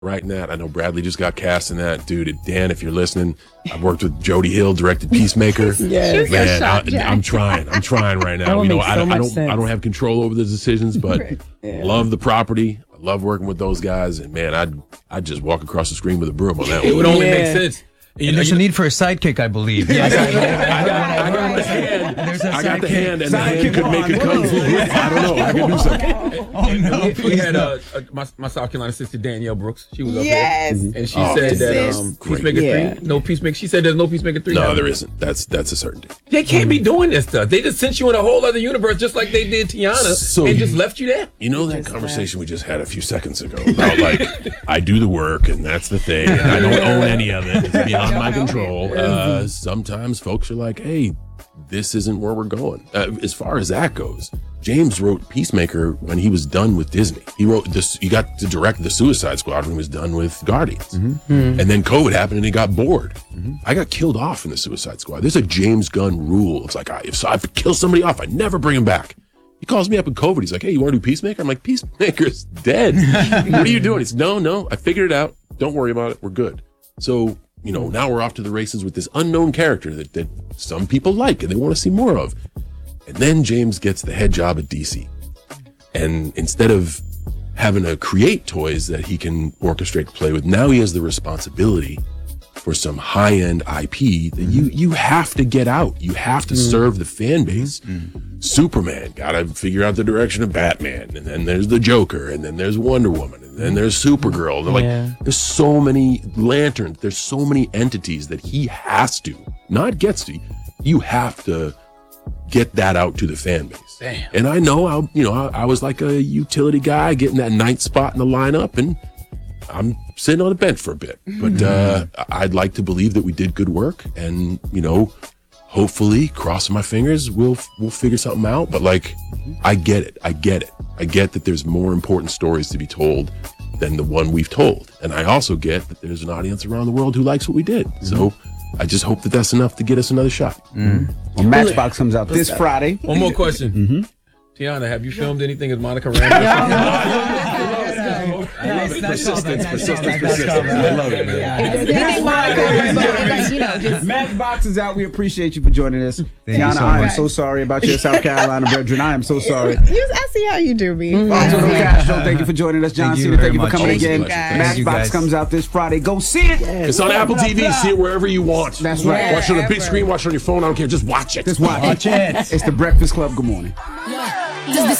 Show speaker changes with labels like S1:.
S1: writing that. I know Bradley just got cast in that. Dude, Dan, if you're listening, I've worked with Jody Hill, directed Peacemaker.
S2: Yes.
S1: Man, I'm trying right now. I don't have control over the decisions, but love the property. I love working with those guys. And man, I'd just walk across the screen with a broom on that one.
S3: It would only make sense.
S4: And there's a need for a sidekick, I believe.
S1: I got the hand, and the hand could make a kung fu grip. I don't know. I can do something.
S4: Oh, no.
S3: We had my South Carolina sister, Danielle Brooks. She was up
S2: Yes.
S3: here. And she said that Peacemaker 3, no Peacemaker. She said there's no Peacemaker 3.
S1: No, there isn't. That's a certainty.
S3: They can't be doing this stuff. They just sent you in a whole other universe just like they did Tiana and just left you there.
S1: You know that conversation we just had a few seconds ago about like, I do the work and that's the thing. And I don't own any of it. It's beyond my control. Sometimes folks are like, hey, this isn't where we're going. As far as that goes, James wrote Peacemaker when he was done with Disney. He wrote this. He got to direct the Suicide Squad when he was done with Guardians. And then COVID happened and he got bored. I got killed off in the Suicide Squad. There's a James Gunn rule. It's like, if I kill somebody off, I never bring him back. He calls me up in COVID. He's like, hey, you want to do Peacemaker? I'm like, Peacemaker's dead. What are you doing? He's no, I figured it out. Don't worry about it. We're good. So, you know, now we're off to the races with this unknown character that some people like and they want to see more of. And then James gets the head job at DC. And instead of having to create toys that he can orchestrate to play with, now he has the responsibility for some high-end IP that you have to get out. You have to serve the fan base. Superman, gotta figure out the direction of Batman. And then there's the Joker. And then there's Wonder Woman. And then there's Supergirl. They're like, there's so many lanterns. There's so many entities that he has to, not gets to. You have to get that out to the fan base.
S3: Damn.
S1: And I know, I was like a utility guy getting that ninth spot in the lineup, and I'm sitting on the bench for a bit. But I'd like to believe that we did good work, and hopefully, crossing my fingers, we'll figure something out. But like, I get it. I get that there's more important stories to be told than the one we've told, and I also get that there's an audience around the world who likes what we did. So I just hope that that's enough to get us another shot.
S5: Well, Matchbox comes out this Friday.
S3: One more question. Tiana, have you filmed anything as Monica Rambeau?
S5: Persistence. I love it, man. Matchbox is out. We appreciate you for joining us. Tiana, I am so sorry about your South Carolina brethren. I am so sorry.
S2: I see how you do me.
S5: Castro, thank you for joining us. John Cena, thank you for coming again. Matchbox comes out this Friday. Go see it.
S1: It's on Apple TV. See it wherever you want.
S5: That's right.
S1: Watch it on a big screen. Watch it on your phone. I don't care. Just watch it.
S5: Just watch it. It's the Breakfast Club. Good morning.
S6: Does this